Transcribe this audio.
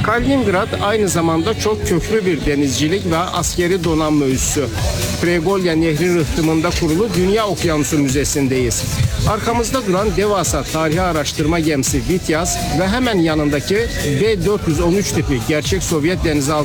Kaliningrad aynı zamanda çok köklü bir denizcilik ve askeri donanma üssü. Pregolya Nehri rıhtımında kurulu Dünya Okyanusu Müzesi'ndeyiz. Arkamızda duran devasa tarihi araştırma gemisi Vityaz ve hemen yanındaki B-413 tipi gerçek Sovyet denizaltı